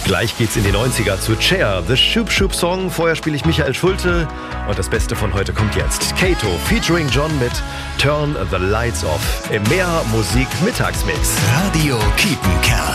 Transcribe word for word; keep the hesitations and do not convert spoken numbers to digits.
Gleich geht's in die neunziger zu Cher, The Shoop Shoop Song. Vorher spiele ich Michael Schulte und das Beste von heute kommt jetzt. Kato featuring John mit Turn the Lights Off im Mehr Musik Mittagsmix. Radio Kiepenkerl.